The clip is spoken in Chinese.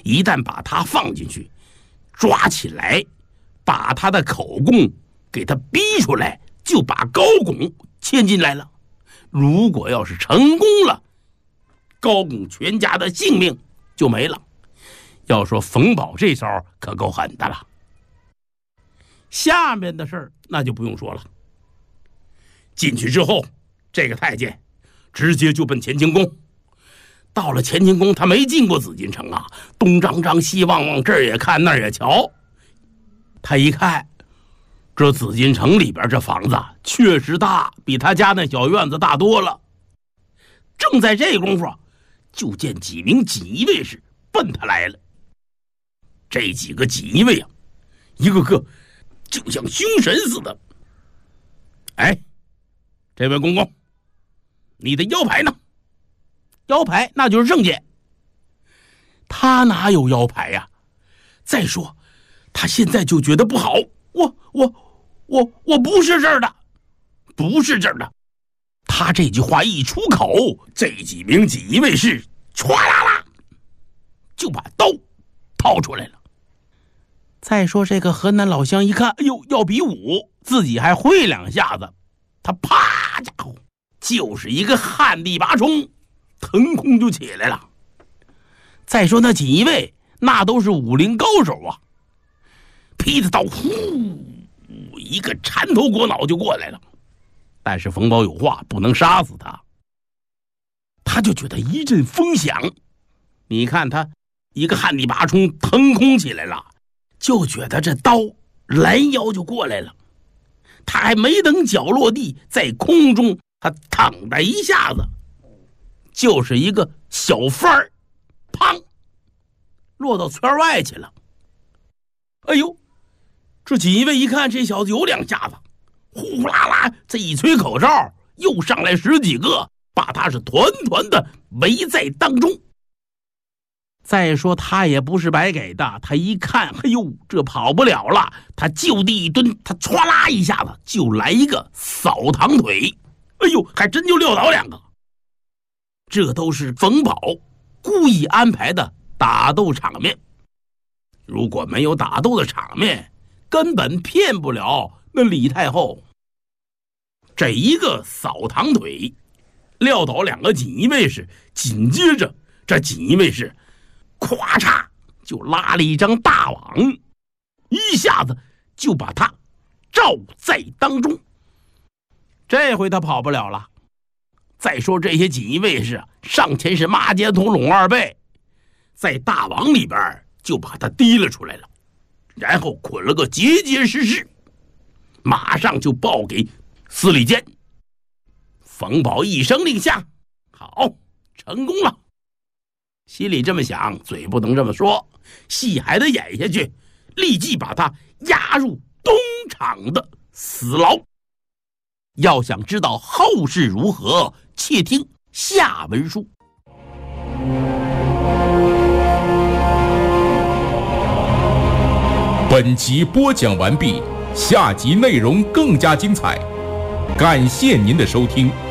一旦把他放进去，抓起来，把他的口供给他逼出来，就把高拱牵进来了。如果要是成功了，高拱全家的性命就没了。要说冯保这招可够狠的了。下面的事儿那就不用说了。进去之后，这个太监直接就奔乾清宫。到了乾清宫，他没进过紫禁城啊，东张张西望望，这儿也看那儿也瞧。他一看，这紫禁城里边这房子确实大，比他家那小院子大多了。正在这功夫，就见几名锦衣卫士奔他来了。这几个锦衣卫啊，一个个就像凶神似的。哎，这位公公，你的腰牌呢？腰牌那就是证件。他哪有腰牌呀？再说他现在就觉得不好，我不是这儿的，不是这儿的。他这句话一出口，这几名锦衣卫士唰啦啦就把刀掏出来了。再说这个河南老乡一看，哎呦，要比武，自己还会两下子，他啪家伙就是一个旱地拔葱，腾空就起来了。再说那锦衣卫那都是武林高手啊，劈着刀呼一个缠头裹脑就过来了。但是冯保有话，不能杀死他。他就觉得一阵风响，你看他一个旱地拔葱腾空起来了，就觉得这刀拦腰就过来了。他还没等脚落地，在空中他腾的一下子就是一个小翻儿，砰，落到圈外去了。哎呦，这锦衣卫一看这小子有两下子，呼啦啦这一吹口哨，又上来10几个，把他是团团的围在当中。再说他也不是白给的，他一看，哎呦，这跑不了了，他就地一蹲，他歘啦一下子就来一个扫堂腿，哎呦，还真就撂倒2个。这都是冯保故意安排的打斗场面，如果没有打斗的场面，根本骗不了那李太后。这一个扫堂腿撂倒2个锦衣卫士，紧接着这锦衣卫士咵嚓就拉了一张大网，一下子就把他罩在当中。这回他跑不了了。再说这些锦衣卫士上前是抹肩头拢2背，在大网里边就把他提了出来了，然后捆了个结结实实，马上就报给司礼监。冯保一声令下，好，成功了。心里这么想，嘴不能这么说，戏还得演下去，立即把他押入东厂的死牢。要想知道后事如何，且听下文书。 本集播讲完毕，下集内容更加精彩，感谢您的收听。